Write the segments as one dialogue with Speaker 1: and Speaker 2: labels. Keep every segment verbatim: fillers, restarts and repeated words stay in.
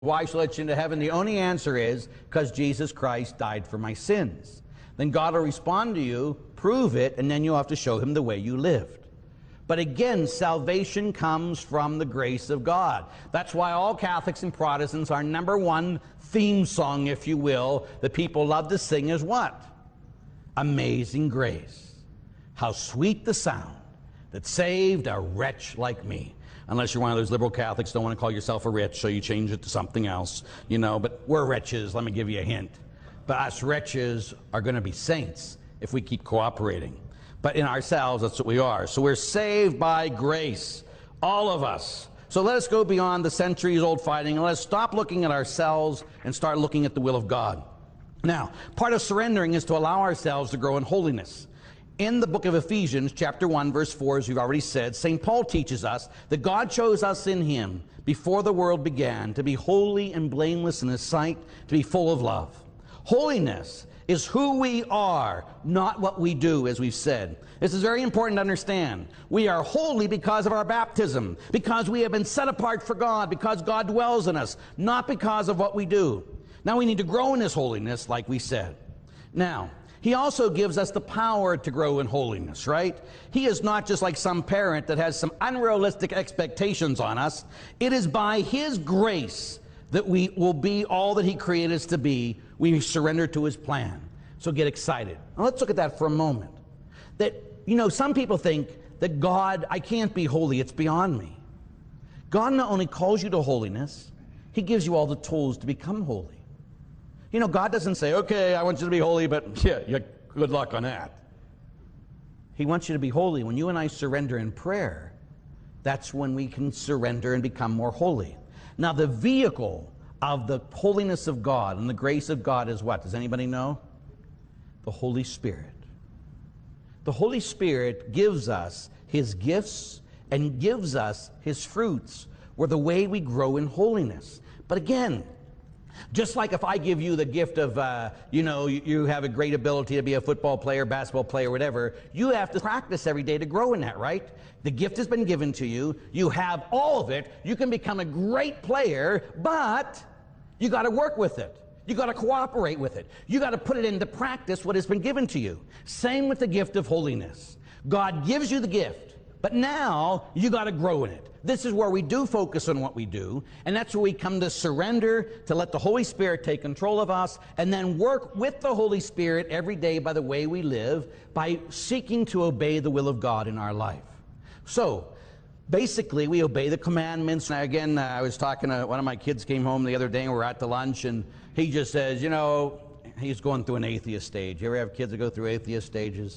Speaker 1: Why should I let you into heaven? The only answer is because Jesus Christ died for my sins. Then God will respond to you, prove it, and then you'll have to show him the way you lived. But again, salvation comes from the grace of God. That's why all Catholics and Protestants, our number one theme song, if you will, that people love to sing is what? Amazing Grace. How sweet the sound that saved a wretch like me. Unless you're one of those liberal Catholics, don't want to call yourself a wretch, so you change it to something else, you know, but we're wretches, let me give you a hint. But us wretches are going to be saints if we keep cooperating. But in ourselves, that's what we are. So we're saved by grace, all of us. So let us go beyond the centuries-old fighting, and let us stop looking at ourselves and start looking at the will of God. Now, part of surrendering is to allow ourselves to grow in holiness. In the book of Ephesians, chapter one, verse four, as we've already said, Saint Paul teaches us that God chose us in him before the world began to be holy and blameless in his sight, to be full of love. Holiness is who we are, not what we do, as we've said. This is very important to understand. We are holy because of our baptism, because we have been set apart for God, because God dwells in us, not because of what we do. Now we need to grow in this holiness, like we said. Now, he also gives us the power to grow in holiness, right? He is not just like some parent that has some unrealistic expectations on us. It is by his grace that we will be all that he created us to be. We surrender to his plan. So get excited. Now let's look at that for a moment. That, you know, some people think that God, I can't be holy, it's beyond me. God not only calls you to holiness, he gives you all the tools to become holy. You know, God doesn't say, okay, I want you to be holy, but yeah, yeah, good luck on that. He wants you to be holy. When you and I surrender in prayer, that's when we can surrender and become more holy. Now, the vehicle of the holiness of God and the grace of God is what? Does anybody know? The Holy Spirit. The Holy Spirit gives us his gifts and gives us his fruits, or the way we grow in holiness. But again, just like if I give you the gift of, uh, you know, you, you have a great ability to be a football player, basketball player, whatever, you have to practice every day to grow in that, right? The gift has been given to you. You have all of it. You can become a great player, but you got to work with it. You got to cooperate with it. You got to put it into practice, what has been given to you. Same with the gift of holiness. God gives you the gift, but now you got to grow in it. This is where we do focus on what we do, and that's where we come to surrender, to let the Holy Spirit take control of us, and then work with the Holy Spirit every day by the way we live, by seeking to obey the will of God in our life. So, basically, we obey the commandments. Now, again, uh, I was talking to one of my kids came home the other day, and we were at the lunch, and he just says, you know, he's going through an atheist stage. You ever have kids that go through atheist stages?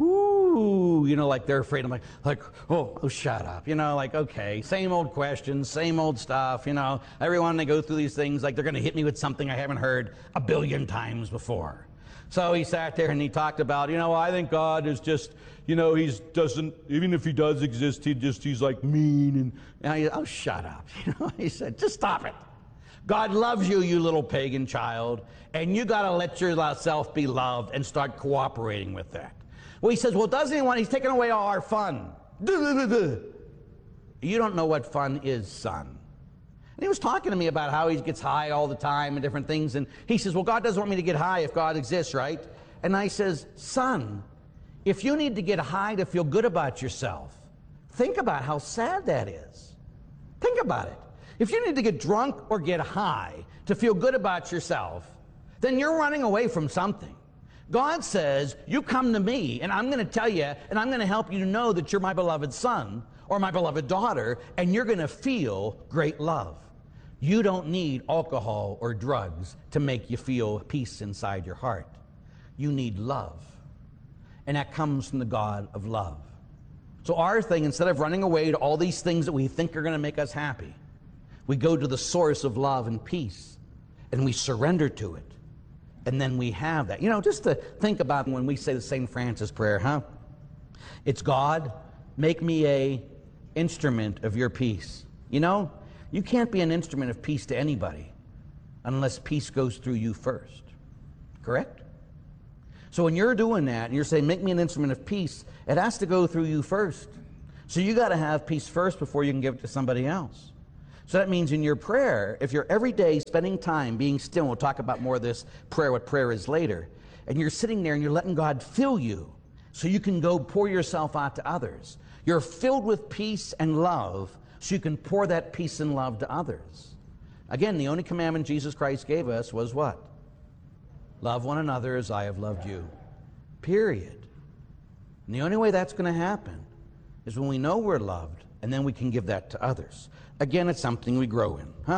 Speaker 1: Ooh, you know, like they're afraid. I'm like, like, oh, oh, shut up. You know, like, okay, same old questions, same old stuff. You know, everyone they go through these things like they're going to hit me with something I haven't heard a billion times before. So he sat there and he talked about, you know, I think God is just, you know, he's doesn't, even if he does exist, he just, he's like mean. And, and I, oh, shut up. You know, he said, just stop it. God loves you, you little pagan child, and you got to let yourself be loved and start cooperating with that. Well, he says, well, doesn't he want, he's taking away all our fun. You don't know what fun is, son. And he was talking to me about how he gets high all the time and different things, and he says, well, God doesn't want me to get high if God exists, right? And I says, son, if you need to get high to feel good about yourself, think about how sad that is. Think about it. If you need to get drunk or get high to feel good about yourself, then you're running away from something. God says, you come to me, and I'm going to tell you, and I'm going to help you to know that you're my beloved son or my beloved daughter, and you're going to feel great love. You don't need alcohol or drugs to make you feel peace inside your heart. You need love, and that comes from the God of love. So our thing, instead of running away to all these things that we think are going to make us happy, we go to the source of love and peace, and we surrender to it. And then we have that. You know, just to think about when we say the Saint Francis prayer, huh? It's God, make me a instrument of your peace. You know, you can't be an instrument of peace to anybody unless peace goes through you first. Correct? So when you're doing that, and you're saying, make me an instrument of peace, it has to go through you first. So you got to have peace first before you can give it to somebody else. So that means in your prayer, if you're every day spending time being still, and we'll talk about more of this prayer, what prayer is later, and you're sitting there and you're letting God fill you so you can go pour yourself out to others. You're filled with peace and love so you can pour that peace and love to others. Again, the only commandment Jesus Christ gave us was what? Love one another as I have loved you. Period. And the only way that's going to happen is when we know we're loved, and then we can give that to others. Again, it's something we grow in, huh?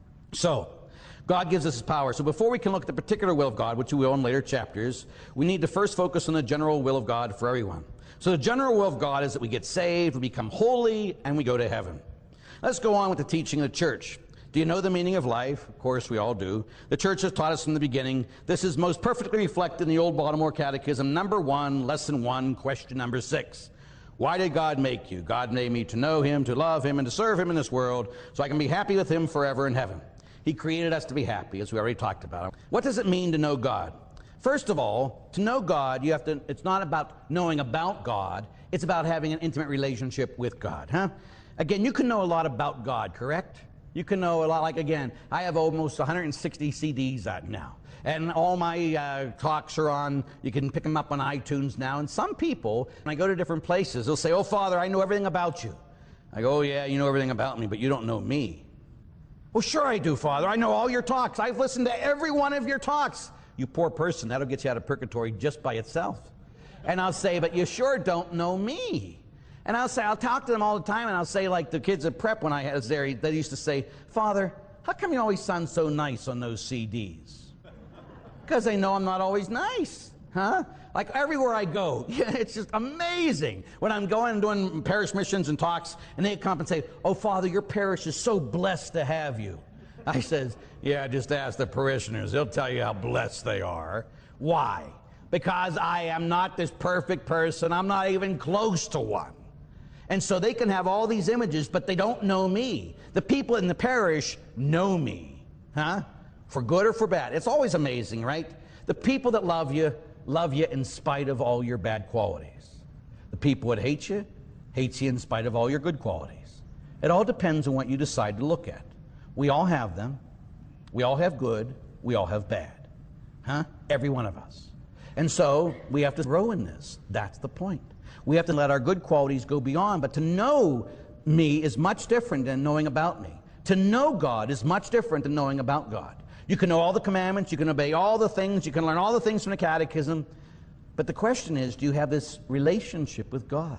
Speaker 1: So, God gives us His power. So before we can look at the particular will of God, which we will in later chapters, we need to first focus on the general will of God for everyone. So the general will of God is that we get saved, we become holy, and we go to heaven. Let's go on with the teaching of the church. Do you know the meaning of life? Of course, we all do. The church has taught us from the beginning. This is most perfectly reflected in the Old Baltimore Catechism, number one, lesson one, question number six. Why did God make you? God made me to know Him, to love Him, and to serve Him in this world so I can be happy with Him forever in heaven. He created us to be happy, as we already talked about. What does it mean to know God? First of all, to know God, you have to, it's not about knowing about God, it's about having an intimate relationship with God, huh? Again, you can know a lot about God, correct? You can know a lot, like again, I have almost one hundred sixty C Ds out now. And all my uh, talks are on, you can pick them up on iTunes now. And some people, when I go to different places, they'll say, oh, Father, I know everything about you. I go, oh, yeah, you know everything about me, but you don't know me. Well, sure I do, Father. I know all your talks. I've listened to every one of your talks. You poor person, that'll get you out of purgatory just by itself. And I'll say, but you sure don't know me. And I'll say, I'll talk to them all the time, and I'll say, like the kids at prep when I was there, they used to say, Father, how come you always sound so nice on those C Ds? Because they know I'm not always nice, huh? Like everywhere I go, yeah, it's just amazing. When I'm going and doing parish missions and talks, and they come and say, oh, Father, your parish is so blessed to have you. I says, yeah, just ask the parishioners. They'll tell you how blessed they are. Why? Because I am not this perfect person. I'm not even close to one. And so they can have all these images, but they don't know me. The people in the parish know me, huh? For good or for bad. It's always amazing, right? The people that love you, love you in spite of all your bad qualities. The people that hate you, hate you in spite of all your good qualities. It all depends on what you decide to look at. We all have them. We all have good. We all have bad. Huh? Every one of us. And so we have to grow in this. That's the point. We have to let our good qualities go beyond. But to know me is much different than knowing about me. To know God is much different than knowing about God. You can know all the commandments, you can obey all the things, you can learn all the things from the catechism. But the question is, do you have this relationship with God?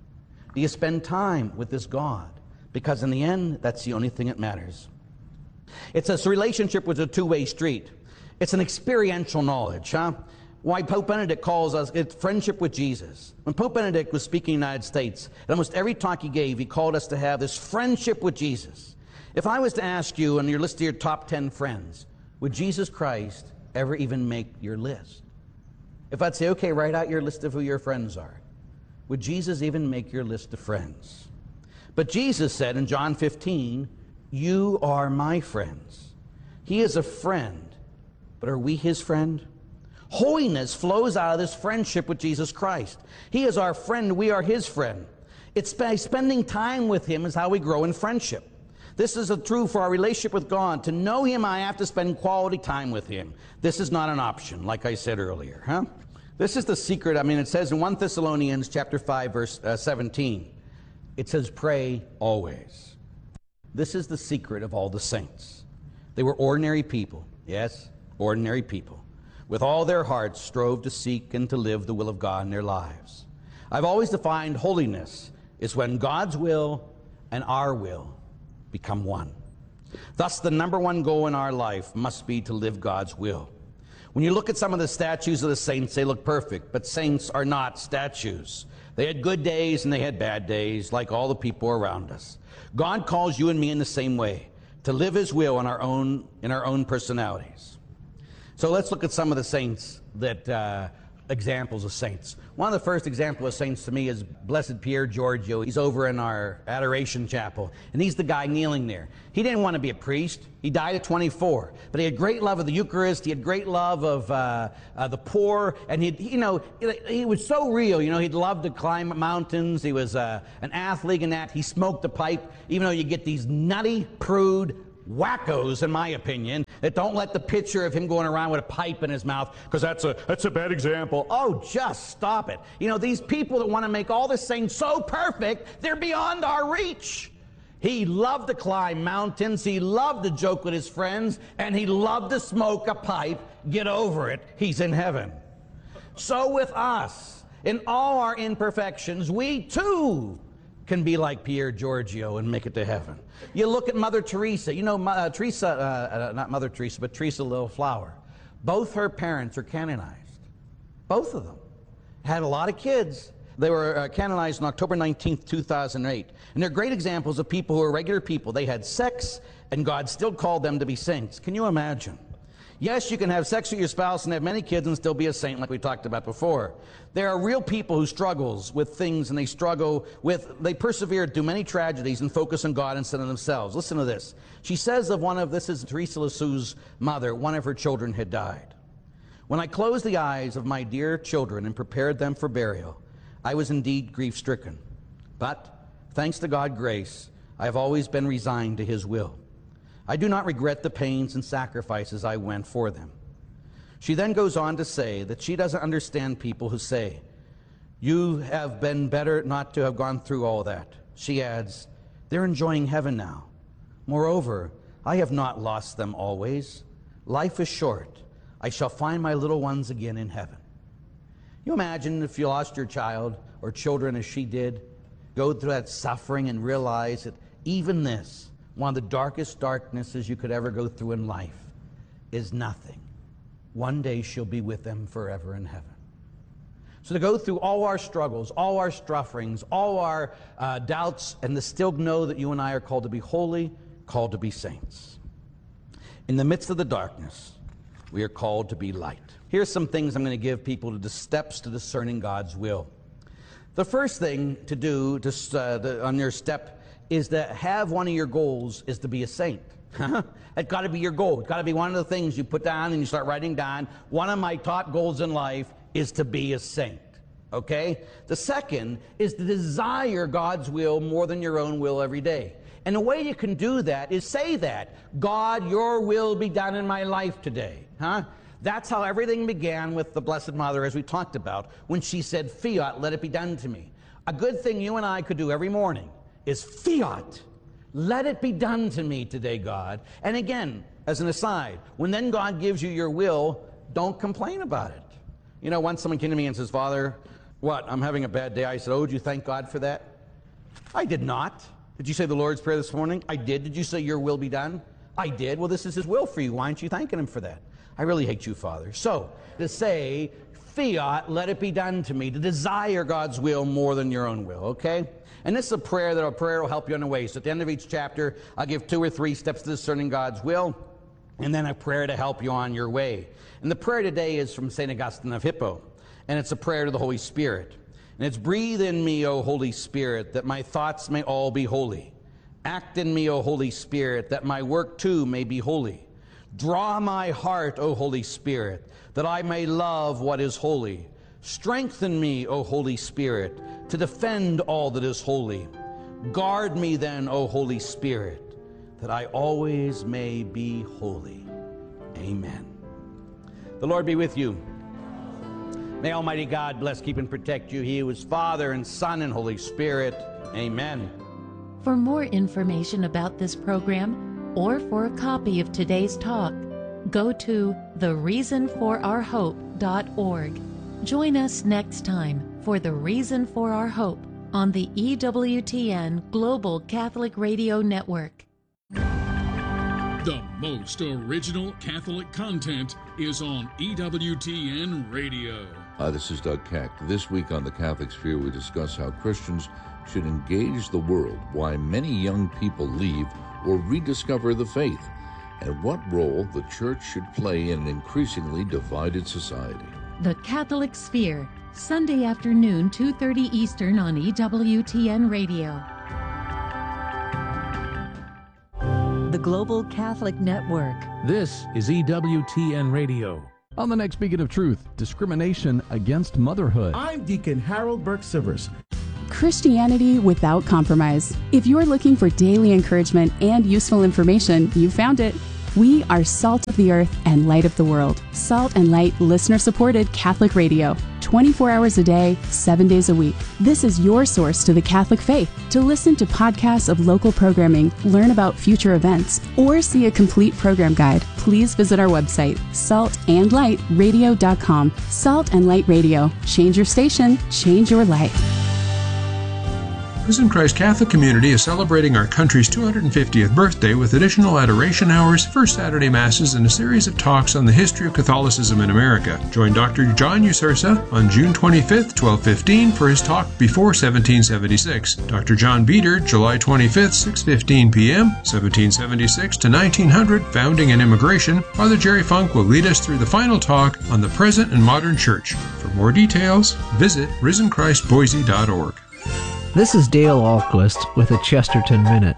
Speaker 1: Do you spend time with this God? Because in the end, that's the only thing that matters. It's a relationship with a two-way street. It's an experiential knowledge, huh? Why Pope Benedict calls us, it's friendship with Jesus. When Pope Benedict was speaking in the United States, at almost every talk he gave, he called us to have this friendship with Jesus. If I was to ask you on your list of your top ten friends, would Jesus Christ ever even make your list? If I'd say, okay, write out your list of who your friends are, would Jesus even make your list of friends? But Jesus said in John fifteen, you are my friends. He is a friend, but are we His friend? Holiness flows out of this friendship with Jesus Christ. He is our friend, we are His friend. It's by spending time with Him is how we grow in friendship. This is true for our relationship with God. To know Him, I have to spend quality time with Him. This is not an option, like I said earlier, huh? This is the secret. I mean, it says in First Thessalonians chapter five, verse uh, seventeen, it says, pray always. This is the secret of all the saints. They were ordinary people, yes, ordinary people. With all their hearts strove to seek and to live the will of God in their lives. I've always defined holiness is when God's will and our will become one. Thus, the number one goal in our life must be to live God's will. When you look at some of the statues of the saints, they look perfect, but saints are not statues. They had good days and they had bad days, like all the people around us. God calls you and me in the same way, to live His will in our own, in our own personalities. So let's look at some of the saints that uh, examples of saints. One of the first examples of saints to me is Blessed Pier Giorgio. He's over in our Adoration Chapel, and he's the guy kneeling there. He didn't want to be a priest. He died at twenty-four, but he had great love of the Eucharist. He had great love of uh, uh, the poor, and he, you know, he was so real. You know, he'd love to climb mountains. He was uh, an athlete in that. He smoked a pipe, even though you get these nutty, prude wackos, in my opinion, that don't let the picture of him going around with a pipe in his mouth, because that's a that's a bad example. Oh, just stop it. You know, these people that want to make all this thing so perfect, they're beyond our reach. He loved to climb mountains, he loved to joke with his friends, and he loved to smoke a pipe. Get over it, he's in heaven. So with us, in all our imperfections, we too can be like Pier Giorgio and make it to heaven. You look at Mother Teresa. You know, uh, Teresa, uh, uh, not Mother Teresa, but Teresa Little Flower. Both her parents are canonized. Both of them. Had a lot of kids. They were uh, canonized on October nineteenth, two thousand eight. And they're great examples of people who are regular people. They had sex, and God still called them to be saints. Can you imagine? Yes, you can have sex with your spouse and have many kids and still be a saint, like we talked about before. There are real people who struggles with things, and they struggle with, they persevere through many tragedies and focus on God instead of themselves. Listen to this. She says of one of, this is Teresa Lisieux's mother, one of her children had died. When I closed the eyes of my dear children and prepared them for burial, I was indeed grief-stricken. But, thanks to God's grace, I have always been resigned to His will. I do not regret the pains and sacrifices I went for them. She then goes on to say that she doesn't understand people who say, you have been better not to have gone through all that. She adds, they're enjoying heaven now. Moreover, I have not lost them always. Life is short. I shall find my little ones again in heaven. You imagine if you lost your child or children as she did, go through that suffering and realize that even this, one of the darkest darknesses you could ever go through in life, is nothing. One day she'll be with them forever in heaven. So to go through all our struggles, all our sufferings, all our uh, doubts, and to still know that you and I are called to be holy, called to be saints. In the midst of the darkness, we are called to be light. Here's some things I'm going to give people to the steps to discerning God's will. The first thing to do to, uh, the, on your step is to have one of your goals is to be a saint. It's got to be your goal. It's got to be one of the things you put down and you start writing down. One of my top goals in life is to be a saint. Okay? The second is to desire God's will more than your own will every day. And the way you can do that is say that. God, your will be done in my life today. Huh? That's how everything began with the Blessed Mother, as we talked about, when she said, fiat, let it be done to me. A good thing you and I could do every morning is fiat. Let it be done to me today, God. And again, as an aside, when then God gives you your will, don't complain about it. You know, once someone came to me and says, Father, what, I'm having a bad day. I said, oh, did you thank God for that? I did not. Did you say the Lord's Prayer this morning? I did. Did you say your will be done? I did. Well, this is His will for you. Why aren't you thanking Him for that? I really hate you, Father. So, to say, fiat, let it be done to me, to desire God's will more than your own will, okay? And this is a prayer that a prayer will help you on the way. So at the end of each chapter, I'll give two or three steps to discerning God's will, and then a prayer to help you on your way. And the prayer today is from Saint Augustine of Hippo, and it's a prayer to the Holy Spirit. And it's, breathe in me, O Holy Spirit, that my thoughts may all be holy. Act in me, O Holy Spirit, that my work too may be holy. Draw my heart, O Holy Spirit, that I may love what is holy. Strengthen me, O Holy Spirit, to defend all that is holy. Guard me then, O Holy Spirit, that I always may be holy. Amen. The Lord be with you. May Almighty God bless, keep, and protect you. He who is Father and Son and Holy Spirit. Amen.
Speaker 2: For more information about this program, or for a copy of today's talk, go to the reason for our hope dot org. Join us next time for The Reason for Our Hope on the E W T N Global Catholic Radio Network.
Speaker 3: The most original Catholic content is on E W T N Radio.
Speaker 4: Hi, this is Doug Keck. This week on The Catholic Sphere, we discuss how Christians should engage the world, why many young people leave or rediscover the faith, and what role the Church should play in an increasingly divided society.
Speaker 2: The Catholic Sphere, Sunday afternoon, two thirty Eastern on E W T N Radio.
Speaker 5: The Global Catholic Network.
Speaker 6: This is E W T N Radio.
Speaker 7: On the next Beacon of Truth, discrimination against motherhood.
Speaker 8: I'm Deacon Harold Burke-Sivers.
Speaker 9: Christianity without compromise. If you're looking for daily encouragement and useful information, you found it. We are Salt of the Earth and Light of the World. Salt and Light listener-supported Catholic radio. twenty-four hours a day, seven days a week. This is your source to the Catholic faith. To listen to podcasts of local programming, learn about future events, or see a complete program guide, please visit our website, salt and light radio dot com. Salt and Light Radio. Change your station, change your life.
Speaker 10: Risen Christ Catholic Community is celebrating our country's two hundred fiftieth birthday with additional adoration hours, first Saturday Masses, and a series of talks on the history of Catholicism in America. Join Doctor John Usursa on June twenty-fifth, twelve fifteen for his talk Before seventeen seventy-six. Doctor John Beater, July twenty-fifth, six fifteen p.m., seventeen seventy-six to nineteen hundred, Founding and Immigration. Father Jerry Funk will lead us through the final talk on the present and modern church. For more details, visit risen christ boise dot org.
Speaker 11: This is Dale Ahlquist with a Chesterton Minute.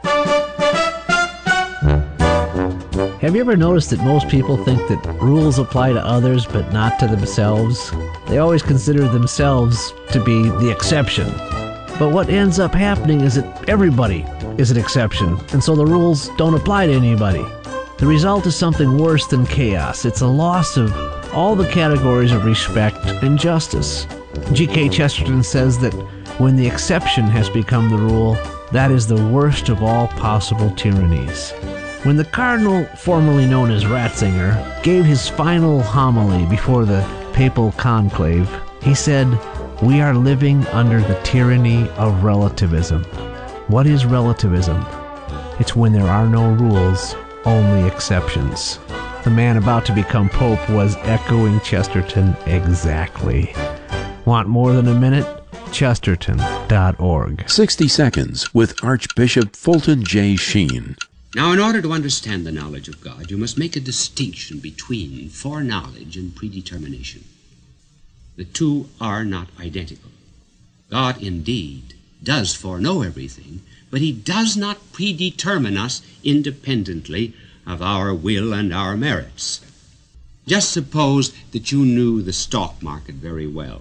Speaker 11: Have you ever noticed that most people think that rules apply to others but not to themselves? They always consider themselves to be the exception. But what ends up happening is that everybody is an exception, and so the rules don't apply to anybody. The result is something worse than chaos. It's a loss of all the categories of respect and justice. G K Chesterton says that when the exception has become the rule, that is the worst of all possible tyrannies. When the cardinal, formerly known as Ratzinger, gave his final homily before the papal conclave, he said, "We are living under the tyranny of relativism." What is relativism? It's when there are no rules, only exceptions. The man about to become Pope was echoing Chesterton exactly. Want more than a minute? Chesterton dot org.
Speaker 12: sixty seconds with Archbishop Fulton J. Sheen.
Speaker 13: Now, in order to understand the knowledge of God, you must make a distinction between foreknowledge and predetermination. The two are not identical. God, indeed, does foreknow everything, but he does not predetermine us independently of our will and our merits. Just suppose that you knew the stock market very well,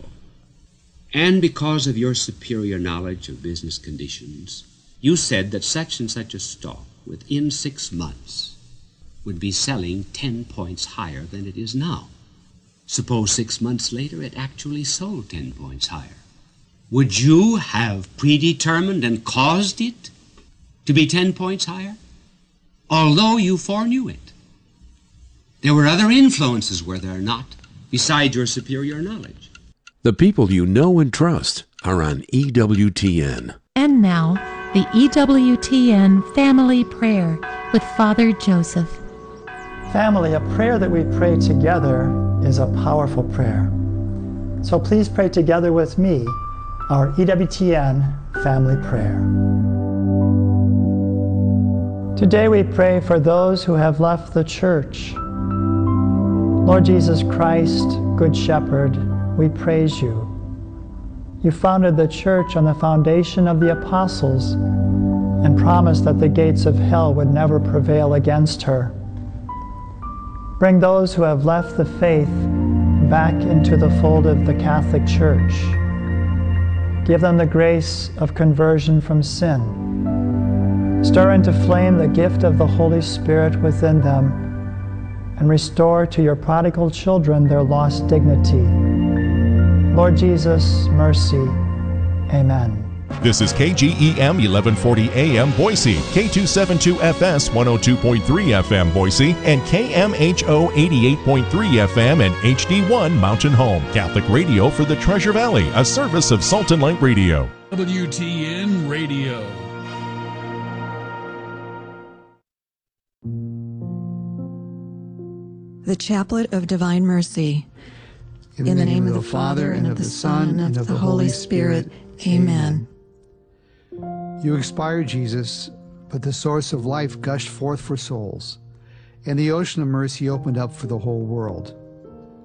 Speaker 13: and because of your superior knowledge of business conditions, you said that such and such a stock within six months would be selling ten points higher than it is now. Suppose six months later it actually sold ten points higher. Would you have predetermined and caused it to be ten points higher? Although you foreknew it. There were other influences, were there not, besides your superior knowledge?
Speaker 12: The people you know and trust are on E W T N.
Speaker 2: And now, the E W T N Family Prayer with Father Joseph.
Speaker 14: Family, a prayer that we pray together is a powerful prayer. So please pray together with me our E W T N Family Prayer. Today we pray for those who have left the church. Lord Jesus Christ, Good Shepherd, we praise you. You founded the church on the foundation of the apostles and promised that the gates of hell would never prevail against her. Bring those who have left the faith back into the fold of the Catholic Church. Give them the grace of conversion from sin. Stir into flame the gift of the Holy Spirit within them and restore to your prodigal children their lost dignity. Lord Jesus, mercy. Amen.
Speaker 15: This is K G E M eleven forty A M Boise, K two seventy-two F S one oh two point three F M Boise, and K M H O eighty-eight point three F M and H D one Mountain Home. Catholic radio for the Treasure Valley, a service of Salt and Light Radio.
Speaker 3: W T N Radio.
Speaker 5: The Chaplet of Divine Mercy. In, In the name, name of the Father, and of the Son, and of the Holy Spirit. Amen.
Speaker 16: You expired, Jesus, but the source of life gushed forth for souls, and the ocean of mercy opened up for the whole world.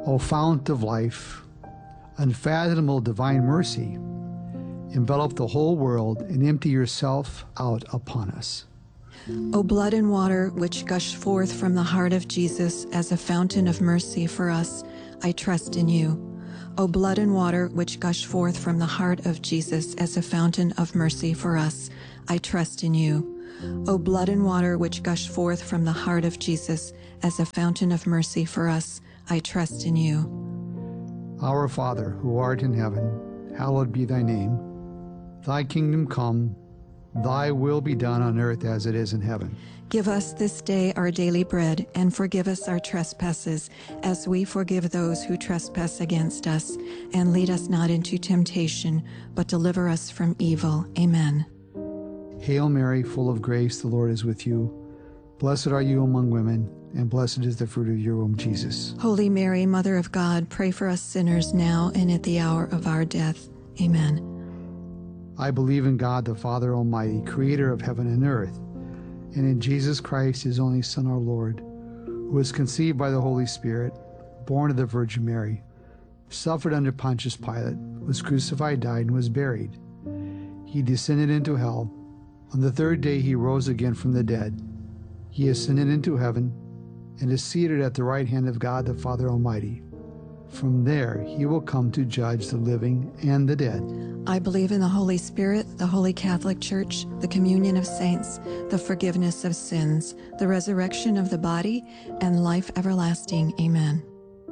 Speaker 16: O fount of life, unfathomable divine mercy, envelop the whole world and empty yourself out upon us.
Speaker 5: O blood and water which gush forth from the heart of Jesus as a fountain of mercy for us, I trust in you. O blood and water which gush forth from the heart of Jesus as a fountain of mercy for us, I trust in you. O blood and water which gush forth from the heart of Jesus as a fountain of mercy for us, I trust in you.
Speaker 16: Our Father, who art in heaven, hallowed be thy name. Thy kingdom come, thy will be done on earth as it is in heaven.
Speaker 5: Give us this day our daily bread, and forgive us our trespasses, as we forgive those who trespass against us. And lead us not into temptation, but deliver us from evil. Amen.
Speaker 16: Hail Mary, full of grace, the Lord is with you. Blessed are you among women, and blessed is the fruit of your womb, Jesus.
Speaker 5: Holy Mary, Mother of God, pray for us sinners now and at the hour of our death. Amen.
Speaker 16: I believe in God, the Father Almighty, creator of heaven and earth, and in Jesus Christ, his only Son, our Lord, who was conceived by the Holy Spirit, born of the Virgin Mary, suffered under Pontius Pilate, was crucified, died, and was buried. He descended into hell. On the third day he rose again from the dead. He ascended into heaven and is seated at the right hand of God, the Father Almighty. From there he will come to judge the living and the dead.
Speaker 5: I believe in the Holy Spirit, the Holy Catholic Church, the communion of saints, the forgiveness of sins, the resurrection of the body, and life everlasting. Amen.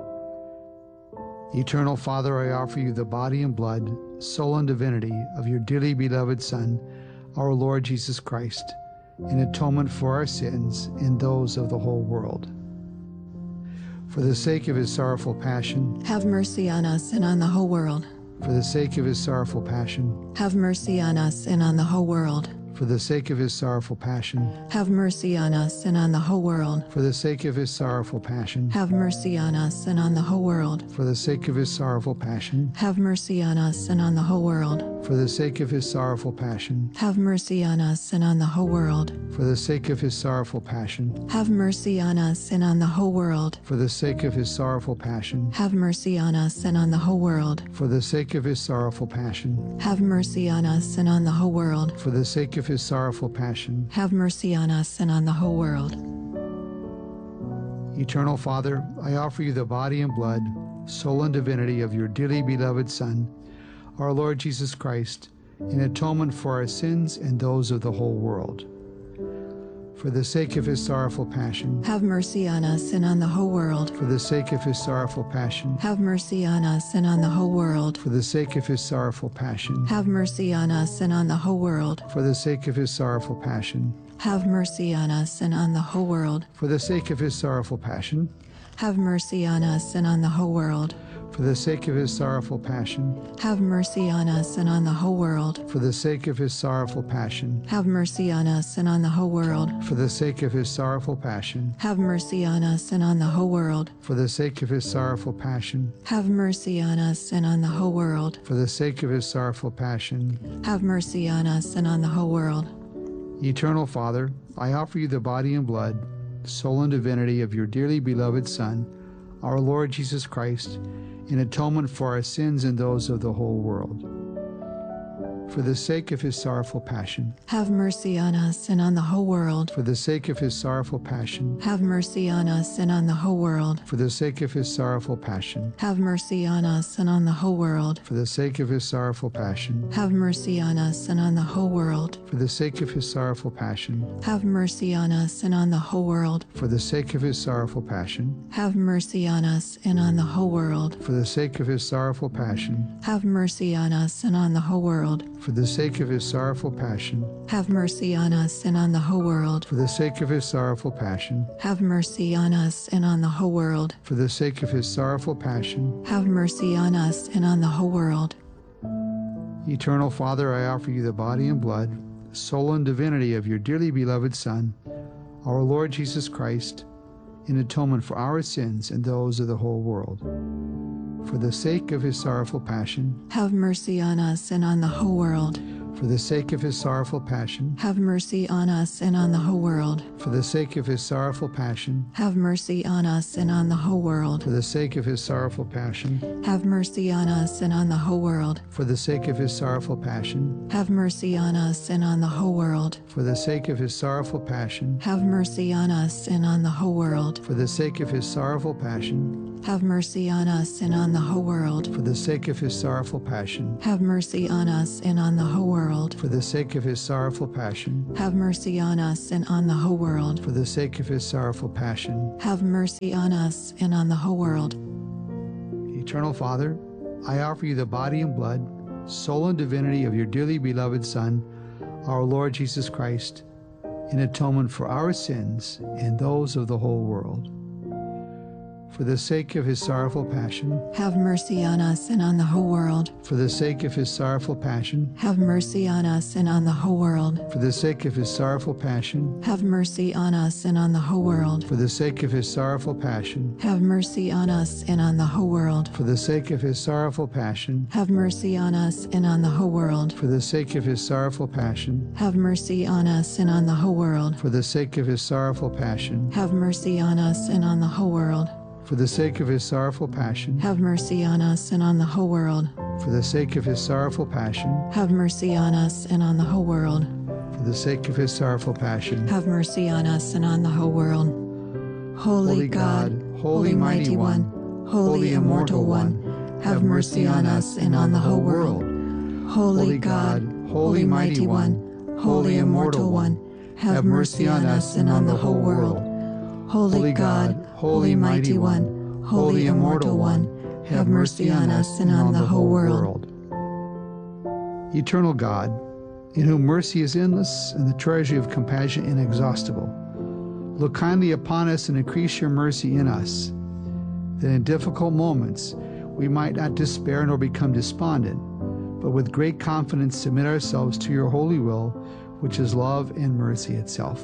Speaker 16: Eternal Father, I offer you the body and blood, soul and divinity of your dearly beloved Son, our Lord Jesus Christ, in atonement for our sins and those of the whole world. For the sake of his sorrowful passion,
Speaker 5: have mercy on us and on the whole world.
Speaker 16: For the sake of his sorrowful passion,
Speaker 5: have mercy on us and on the whole world.
Speaker 16: For the sake of his sorrowful passion,
Speaker 5: have mercy on us and on the whole world.
Speaker 16: For the sake of his sorrowful passion,
Speaker 5: have mercy on us and on the whole world.
Speaker 16: For the sake of his sorrowful passion,
Speaker 5: have mercy on us and on the whole world.
Speaker 16: For the sake of his sorrowful passion,
Speaker 5: have mercy on us and on the whole world.
Speaker 16: For the sake of his sorrowful passion,
Speaker 5: have mercy on us and on the whole world.
Speaker 16: For the sake of his sorrowful passion,
Speaker 5: have mercy on us and on the whole world.
Speaker 16: For the sake of his sorrowful passion,
Speaker 5: have mercy on us and on the whole world.
Speaker 16: For the sake of his sorrowful passion,
Speaker 5: have mercy on us and on the whole world.
Speaker 16: Eternal Father, I offer you the body and blood, soul and divinity of your dearly beloved Son, our Lord Jesus Christ, in atonement for our sins and those of the whole world. For the sake of his sorrowful passion,
Speaker 5: have mercy on us and on the whole world.
Speaker 16: For the sake of his sorrowful passion,
Speaker 5: have mercy on us and on the whole world.
Speaker 16: For the sake of his sorrowful passion,
Speaker 5: have mercy on us and on the whole world.
Speaker 16: For the sake of his sorrowful passion,
Speaker 5: have mercy on us and on the whole world.
Speaker 16: For the sake of his sorrowful passion,
Speaker 5: have mercy on us and on the whole world.
Speaker 16: For the sake of his sorrowful passion,
Speaker 5: have mercy on us and on the whole world.
Speaker 16: For the sake of his sorrowful passion,
Speaker 5: have mercy on us and on the whole world.
Speaker 16: For the sake of his sorrowful passion,
Speaker 5: have mercy on us and on the whole world.
Speaker 16: For the sake of his sorrowful passion,
Speaker 5: have mercy on us and on the whole world.
Speaker 16: For the sake of his sorrowful passion,
Speaker 5: have mercy on us and on the whole world.
Speaker 16: Eternal Father, I offer you the body and blood, soul and divinity of your dearly beloved Son, our Lord Jesus Christ, in atonement for our sins and those of the whole world. For the sake of his sorrowful passion,
Speaker 5: have mercy on us and on the whole world.
Speaker 16: For the sake of his sorrowful passion,
Speaker 5: have mercy on us and on the whole world.
Speaker 16: For the sake of his sorrowful passion,
Speaker 5: have mercy on us and on the whole world.
Speaker 16: For the sake of his sorrowful passion,
Speaker 5: have mercy on us and on the whole world.
Speaker 16: For the sake of his sorrowful passion,
Speaker 5: have mercy on us and on the whole world.
Speaker 16: For the sake of his sorrowful passion,
Speaker 5: have mercy on us and on the whole world.
Speaker 16: For the sake of his sorrowful passion,
Speaker 5: have mercy on us and on the whole world.
Speaker 16: For the sake of his sorrowful passion,
Speaker 5: have mercy on us and on the whole world.
Speaker 16: For the sake of his sorrowful passion,
Speaker 5: have mercy on us and on the whole world.
Speaker 16: For the sake of his sorrowful passion,
Speaker 5: have mercy on us and on the whole world.
Speaker 16: Eternal Father, I offer you the body and blood, soul and divinity of your dearly beloved Son, our Lord Jesus Christ, in atonement for our sins and those of the whole world. For the sake of his sorrowful passion,
Speaker 5: have mercy on us and on the whole world.
Speaker 16: For the sake of his sorrowful passion,
Speaker 5: have mercy on us and on the whole world.
Speaker 16: For the sake of his sorrowful passion,
Speaker 5: have mercy on us and on the whole world.
Speaker 16: For the sake of his sorrowful passion,
Speaker 5: have mercy on us and on the whole world.
Speaker 16: For the sake of his sorrowful passion,
Speaker 5: have mercy on us and on the whole world.
Speaker 16: For the sake of his sorrowful passion,
Speaker 5: have mercy on us and on the whole world.
Speaker 16: For the sake of his sorrowful passion,
Speaker 5: have mercy on us and on the whole world.
Speaker 16: For the sake of his sorrowful passion,
Speaker 5: have mercy on us and on the whole world.
Speaker 16: For the sake of his sorrowful passion,
Speaker 5: have mercy on us and on the whole world.
Speaker 16: For the sake of his sorrowful passion,
Speaker 5: have mercy on us and on the whole world.
Speaker 16: Eternal Father, I offer you the body and blood, soul and divinity of your dearly beloved Son, our Lord Jesus Christ, in atonement for our sins and those of the whole world. For the sake of his sorrowful passion,
Speaker 5: have mercy on us and on the whole world.
Speaker 16: For the sake of his sorrowful passion,
Speaker 5: have mercy on us and on the whole world.
Speaker 16: For the sake of his sorrowful passion,
Speaker 5: have mercy on us and on the whole world.
Speaker 16: For the sake of his sorrowful passion,
Speaker 5: have mercy on us and on the whole world.
Speaker 16: For the sake of his sorrowful passion,
Speaker 5: have mercy on us and on the whole world.
Speaker 16: For the sake of his sorrowful passion,
Speaker 5: have mercy on us and on the whole world.
Speaker 16: For the sake of his sorrowful passion,
Speaker 5: have mercy on us and on the whole world.
Speaker 16: For the sake of his sorrowful passion,
Speaker 5: have mercy on us and on the whole world.
Speaker 16: For the sake of his sorrowful passion,
Speaker 5: have mercy on us and on the whole world.
Speaker 16: For the sake of his sorrowful passion,
Speaker 5: have mercy on us and on the whole world. Holy,
Speaker 16: Holy
Speaker 5: God,
Speaker 16: God, Holy Mighty One,
Speaker 5: Holy Immortal One, have mercy on us and on the whole world. Holy God, Holy Mighty One, Holy Immortal One, have mercy on us and on the whole world. Holy God, Holy Mighty One, Holy Immortal One, have mercy on us and on the whole world.
Speaker 16: Eternal God, in whom mercy is endless and the treasury of compassion inexhaustible, look kindly upon us and increase your mercy in us, that in difficult moments we might not despair nor become despondent, but with great confidence submit ourselves to your holy will, which is love and mercy itself.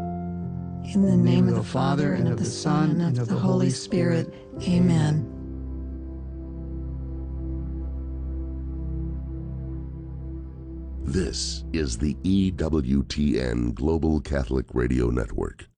Speaker 5: In the name of the Father, and of the Son, and of the Holy Spirit. Amen.
Speaker 12: This is the E W T N Global Catholic Radio Network.